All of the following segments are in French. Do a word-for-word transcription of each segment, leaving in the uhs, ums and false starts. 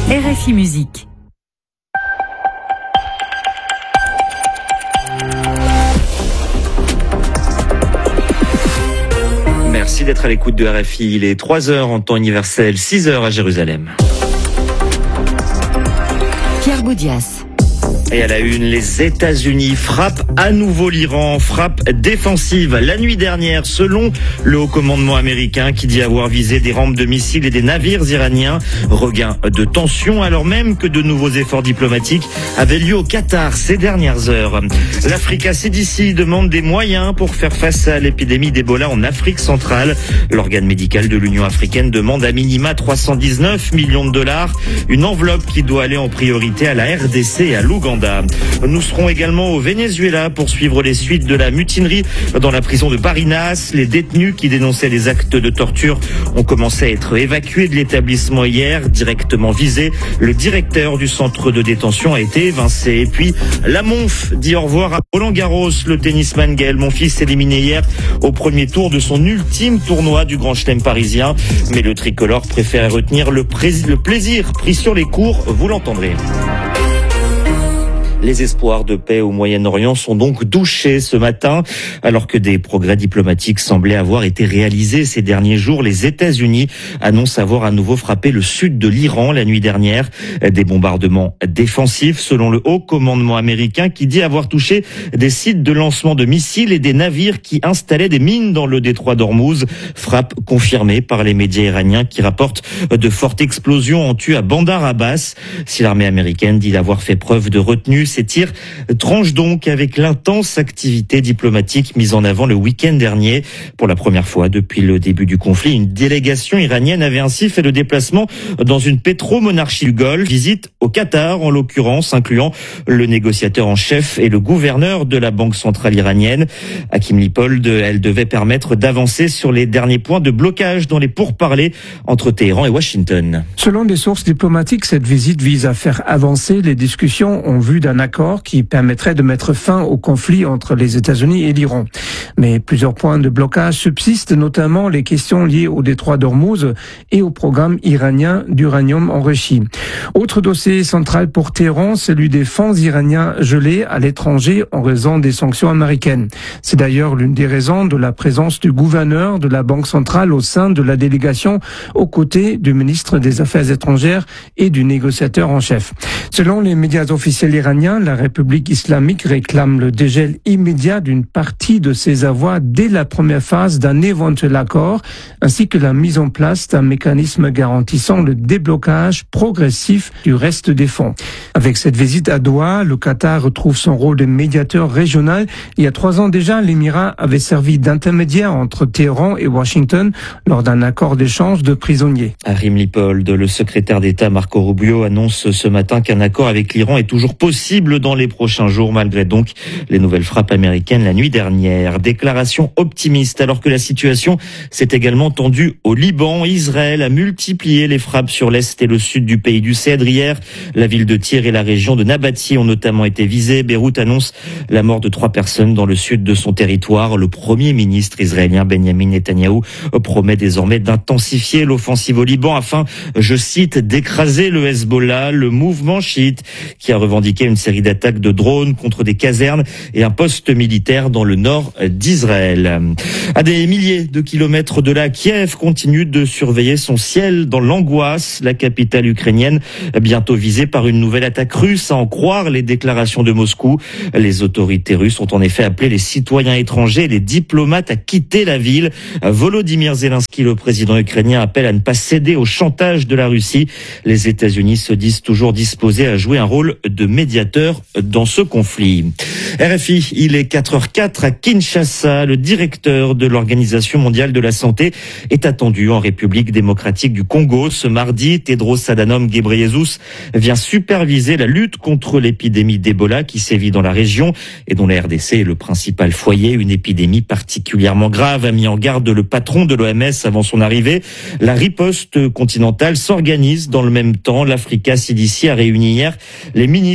R F I Musique. Merci d'être à l'écoute de R F I. Il est trois heures en temps universel, six heures à Jérusalem. Pierre Boudias. Et à la une, les États-Unis frappent à nouveau l'Iran, frappe défensive. La nuit dernière, selon le haut commandement américain qui dit avoir visé des rampes de missiles et des navires iraniens. Regain de tension alors même que de nouveaux efforts diplomatiques avaient lieu au Qatar ces dernières heures. L'Africa C D C demande des moyens pour faire face à l'épidémie d'Ebola en Afrique centrale. L'organe médical de l'Union africaine demande à minima trois cent dix-neuf millions de dollars, une enveloppe qui doit aller en priorité à la R D C et à l'Ouganda. Nous serons également au Venezuela pour suivre les suites de la mutinerie dans la prison de Barinas. Les détenus qui dénonçaient les actes de torture ont commencé à être évacués de l'établissement hier, directement visé. Le directeur du centre de détention a été évincé. Et puis, la Monf dit au revoir à Roland-Garros. Le tennisman Gaël Monfils éliminé hier au premier tour de son ultime tournoi du Grand Chelem parisien. Mais le tricolore préfère retenir le, pré- le plaisir pris sur les cours. Vous l'entendrez. Les espoirs de paix au Moyen-Orient sont donc douchés ce matin. Alors que des progrès diplomatiques semblaient avoir été réalisés ces derniers jours, les États-Unis annoncent avoir à nouveau frappé le sud de l'Iran la nuit dernière. Des bombardements défensifs selon le haut commandement américain qui dit avoir touché des sites de lancement de missiles et des navires qui installaient des mines dans le détroit d'Ormuz. Frappe confirmée par les médias iraniens qui rapportent de fortes explosions en tué à Bandar Abbas. Si l'armée américaine dit avoir fait preuve de retenue, ces tirs tranchent donc avec l'intense activité diplomatique mise en avant le week-end dernier. Pour la première fois depuis le début du conflit, une délégation iranienne avait ainsi fait le déplacement dans une pétromonarchie du Golfe. Visite au Qatar, en l'occurrence, incluant le négociateur en chef et le gouverneur de la Banque centrale iranienne. Hakim Lipold, elle devait permettre d'avancer sur les derniers points de blocage dans les pourparlers entre Téhéran et Washington. Selon des sources diplomatiques, cette visite vise à faire avancer les discussions en vue d'un accord qui permettrait de mettre fin au conflit entre les États-Unis et l'Iran. Mais plusieurs points de blocage subsistent, notamment les questions liées au détroit d'Ormuz et au programme iranien d'uranium enrichi. Autre dossier central pour Téhéran, celui des fonds iraniens gelés à l'étranger en raison des sanctions américaines. C'est d'ailleurs l'une des raisons de la présence du gouverneur de la Banque centrale au sein de la délégation, aux côtés du ministre des Affaires étrangères et du négociateur en chef. Selon les médias officiels iraniens, la République islamique réclame le dégel immédiat d'une partie de ses avoirs dès la première phase d'un éventuel accord, ainsi que la mise en place d'un mécanisme garantissant le déblocage progressif du reste des fonds. Avec cette visite à Doha, le Qatar retrouve son rôle de médiateur régional. Il y a trois ans déjà, l'Émirat avait servi d'intermédiaire entre Téhéran et Washington lors d'un accord d'échange de prisonniers. Hakim Lipold, le secrétaire d'État Marco Rubio, annonce ce matin qu'un accord avec l'Iran est toujours possible dans les prochains jours, malgré donc les nouvelles frappes américaines la nuit dernière. Déclaration optimiste, alors que la situation s'est également tendue au Liban. Israël a multiplié les frappes sur l'est et le sud du pays du Cèdre hier. La ville de Tyr et la région de Nabati ont notamment été visées. Beyrouth annonce la mort de trois personnes dans le sud de son territoire. Le premier ministre israélien Benjamin Netanyahou promet désormais d'intensifier l'offensive au Liban afin, je cite, d'écraser le Hezbollah, le mouvement chiite qui a revendiqué une série d'attaques de drones contre des casernes et un poste militaire dans le nord d'Israël. À des milliers de kilomètres de là, Kiev continue de surveiller son ciel dans l'angoisse. La capitale ukrainienne, bientôt visée par une nouvelle attaque russe, à en croire les déclarations de Moscou. Les autorités russes ont en effet appelé les citoyens étrangers et les diplomates à quitter la ville. Volodymyr Zelensky, le président ukrainien, appelle à ne pas céder au chantage de la Russie. Les États-Unis se disent toujours disposés à jouer un rôle de médiateur dans ce conflit. R F I, il est quatre heures quatre à Kinshasa. Le directeur de l'Organisation mondiale de la santé est attendu en République démocratique du Congo. Ce mardi, Tedros Adhanom Ghebreyesus vient superviser la lutte contre l'épidémie d'Ebola qui sévit dans la région et dont la R D C est le principal foyer. Une épidémie particulièrement grave, a mis en garde le patron de l'O M S avant son arrivée. La riposte continentale s'organise dans le même temps. L'Africa C D C a réuni hier les ministres de la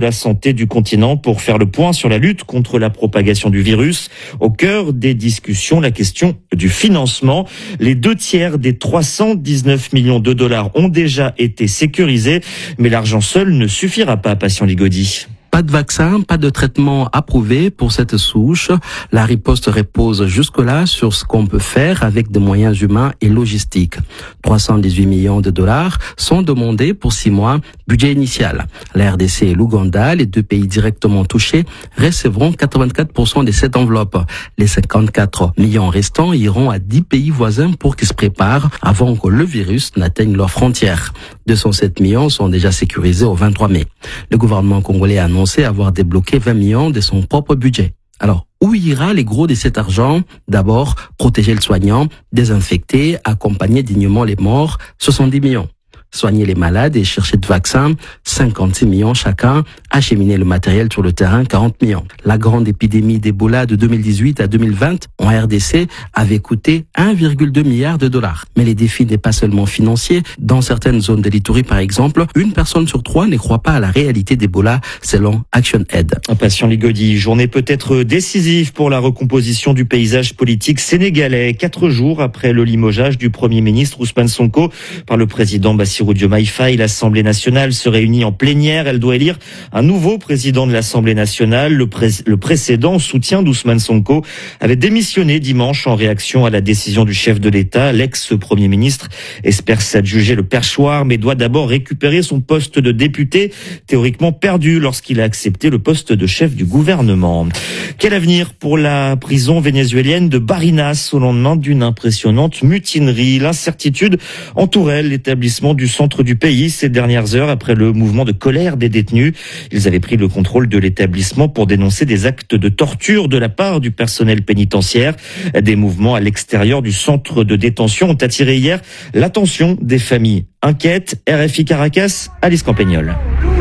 la santé du continent pour faire le point sur la lutte contre la propagation du virus. Au cœur des discussions, la question du financement. Les deux tiers des trois cent dix-neuf millions de dollars ont déjà été sécurisés, mais l'argent seul ne suffira pas, Patient Ligodi. Pas de vaccin, pas de traitement approuvé pour cette souche. La riposte repose jusque-là sur ce qu'on peut faire avec des moyens humains et logistiques. trois cent dix-huit millions de dollars sont demandés pour six mois, budget initial. La R D C et l'Ouganda, les deux pays directement touchés, recevront quatre-vingt-quatre pour cent de cette enveloppe. Les cinquante-quatre millions restants iront à dix pays voisins pour qu'ils se préparent avant que le virus n'atteigne leurs frontières. deux cent sept millions sont déjà sécurisés au vingt-trois mai. Le gouvernement congolais a annoncé avoir débloqué vingt millions de son propre budget. Alors, où ira les gros de cet argent? D'abord, protéger le soignant, désinfecter, accompagner dignement les morts, soixante-dix millions. Soigner les malades et chercher de vaccins, cinquante-six millions chacun. Acheminer le matériel sur le terrain, quarante millions. La grande épidémie d'Ebola de deux mille dix-huit à deux mille vingt en R D C avait coûté un virgule deux milliard de dollars. Mais les défis n'est pas seulement financier. Dans certaines zones de l'Ituri, par exemple, une personne sur trois ne croit pas à la réalité d'Ebola, selon ActionAid. Patient Ligodi, journée peut-être décisive pour la recomposition du paysage politique sénégalais. Quatre jours après le limogeage du Premier ministre Ousmane Sonko par le président Bassirou Diomaye Faye, l'Assemblée nationale se réunit en plénière. Elle doit élire un nouveau président de l'Assemblée nationale. Le, pré- le précédent, soutien d'Ousmane Sonko, avait démissionné dimanche en réaction à la décision du chef de l'État. L'ex-premier ministre espère s'adjuger le perchoir, mais doit d'abord récupérer son poste de député, théoriquement perdu lorsqu'il a accepté le poste de chef du gouvernement. Quel avenir pour la prison vénézuélienne de Barinas au lendemain d'une impressionnante mutinerie? L'incertitude entourait l'établissement du centre du pays ces dernières heures après le mouvement de colère des détenus. Ils avaient pris le contrôle de l'établissement pour dénoncer des actes de torture de la part du personnel pénitentiaire. Des mouvements à l'extérieur du centre de détention ont attiré hier l'attention des familles inquiètes. R F I Caracas, Alice Campagnol.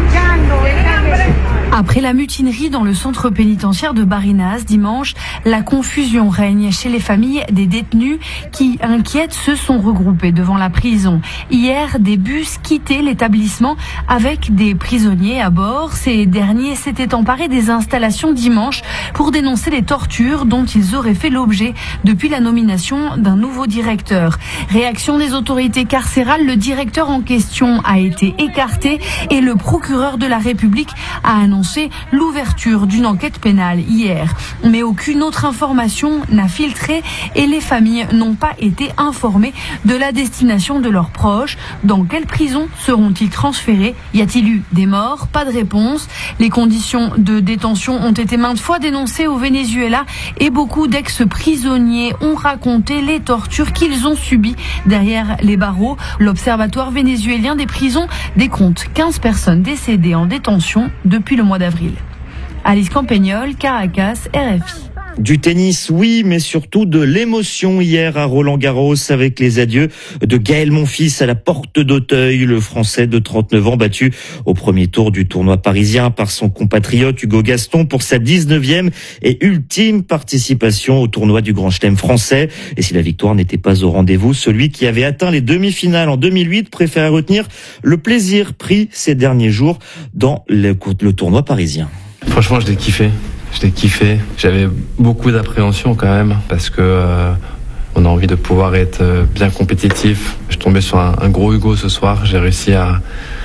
Après la mutinerie dans le centre pénitentiaire de Barinas dimanche, la confusion règne chez les familles des détenus qui, inquiètes, se sont regroupées devant la prison. Hier, des bus quittaient l'établissement avec des prisonniers à bord. Ces derniers s'étaient emparés des installations dimanche pour dénoncer les tortures dont ils auraient fait l'objet depuis la nomination d'un nouveau directeur. Réaction des autorités carcérales, le directeur en question a été écarté et le procureur de la République a annoncé l'ouverture d'une enquête pénale hier. Mais aucune autre information n'a filtré et les familles n'ont pas été informées de la destination de leurs proches. Dans quelle prison seront-ils transférés? Y a-t-il eu des morts? Pas de réponse. Les conditions de détention ont été maintes fois dénoncées au Venezuela et beaucoup d'ex-prisonniers ont raconté les tortures qu'ils ont subies derrière les barreaux. L'Observatoire vénézuélien des prisons décompte quinze personnes décédées en détention depuis le mois d'avril. Alice Campagnol, Caracas, R F I. Du tennis, oui, mais surtout de l'émotion hier à Roland-Garros avec les adieux de Gaël Monfils à la porte d'Auteuil, le Français de trente-neuf ans battu au premier tour du tournoi parisien par son compatriote Hugo Gaston pour sa dix-neuvième et ultime participation au tournoi du Grand Chelem français. Et si la victoire n'était pas au rendez-vous, celui qui avait atteint les demi-finales en deux mille huit préférait retenir le plaisir pris ces derniers jours dans le, le tournoi parisien. Franchement, je l'ai kiffé. Je l'ai kiffé. J'avais beaucoup d'appréhension quand même parce que euh, on a envie de pouvoir être euh, bien compétitif. Je suis tombé sur un, un gros Hugo ce soir. J'ai réussi à,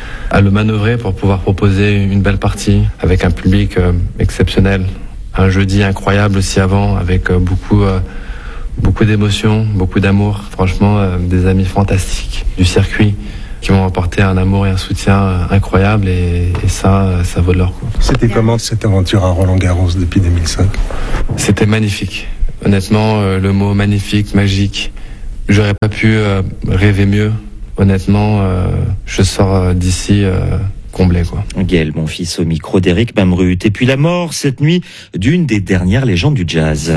à le manœuvrer pour pouvoir proposer une belle partie avec un public euh, exceptionnel. Un jeudi incroyable aussi avant avec euh, beaucoup, euh, beaucoup d'émotions, beaucoup d'amour. Franchement, euh, des amis fantastiques du circuit qui m'ont apporté un amour et un soutien incroyable et, et ça, ça vaut de leur coup. C'était comment cette aventure à Roland-Garros depuis deux mille cinq? C'était magnifique. Honnêtement, euh, le mot magnifique, magique, j'aurais pas pu euh, rêver mieux. Honnêtement, euh, je sors d'ici euh, comblé, quoi. Gaël Monfils au micro d'Éric Mamrut. Et puis la mort cette nuit d'une des dernières légendes du jazz.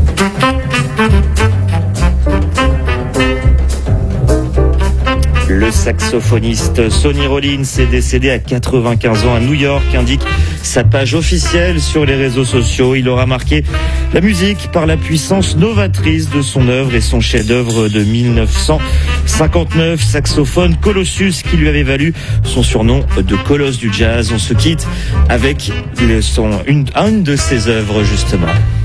Le saxophoniste Sonny Rollins est décédé à quatre-vingt-quinze ans à New York, indique sa page officielle sur les réseaux sociaux. Il aura marqué la musique par la puissance novatrice de son œuvre et son chef-d'œuvre de mille neuf cent cinquante-neuf, saxophone Colossus, qui lui avait valu son surnom de Colosse du jazz. On se quitte avec le son, une, une de ses œuvres justement.